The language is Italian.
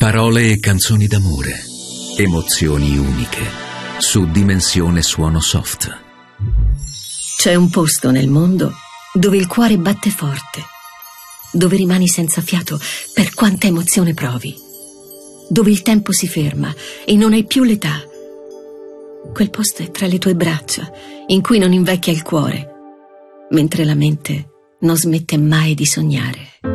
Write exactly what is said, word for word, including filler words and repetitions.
Parole e canzoni d'amore, emozioni uniche, su Dimensione Suono Soft. C'è un posto nel mondo dove il cuore batte forte, dove rimani senza fiato per quanta emozione provi, dove il tempo si ferma e non hai più l'età. Quel posto è tra le tue braccia, in cui non invecchia il cuore, mentre la mente non smette mai di sognare.